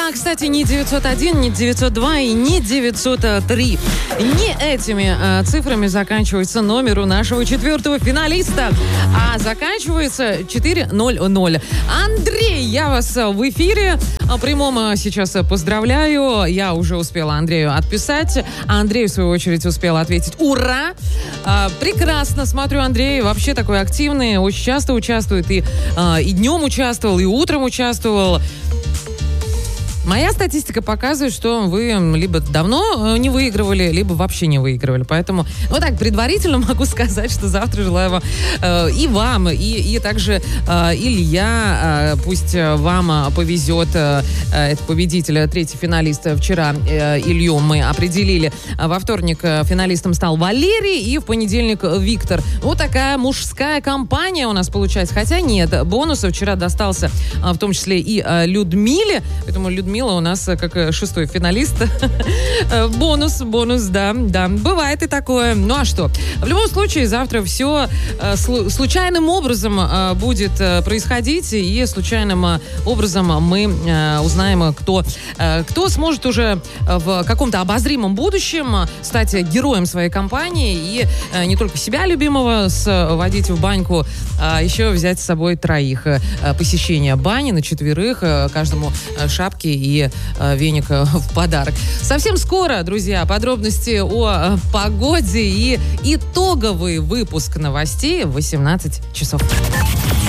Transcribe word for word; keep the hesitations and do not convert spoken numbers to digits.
Да, кстати, не девятьсот один, не девятьсот два и не девятьсот три. Не этими э, цифрами заканчивается номер у нашего четвертого финалиста, а заканчивается четыре ноль ноль. Андрей, я вас в эфире прямом сейчас поздравляю. Я уже успела Андрею отписать. А Андрей, в свою очередь, успел ответить «Ура!». А, прекрасно. Смотрю, Андрей вообще такой активный, очень часто участвует. И, а, и днем участвовал, и утром участвовал. Моя статистика показывает, что вы либо давно не выигрывали, либо вообще не выигрывали. Поэтому, вот так, предварительно могу сказать, что завтра желаю вам, э, и вам, и, и также э, Илья, э, пусть вам повезет, э, это победитель, третий финалист. Вчера э, Илью мы определили. Во вторник финалистом стал Валерий, и в понедельник Виктор. Вот такая мужская компания у нас получается. Хотя нет, бонуса вчера достался э, в том числе и э, Людмиле. Поэтому Людмила Мила у нас как шестой финалист. Бонус, бонус, да, да. Бывает и такое. Ну а что? В любом случае, завтра все э, слу- случайным образом э, будет э, происходить, и случайным э, образом мы э, узнаем, кто, э, кто сможет уже в каком-то обозримом будущем стать героем своей компании и э, не только себя любимого сводить в баньку, а еще взять с собой троих. Э, посещение бани на четверых, э, каждому э, шапки и э, веник э, в подарок. Совсем скоро, друзья, подробности о э, погоде и итоговый выпуск новостей в восемнадцать часов.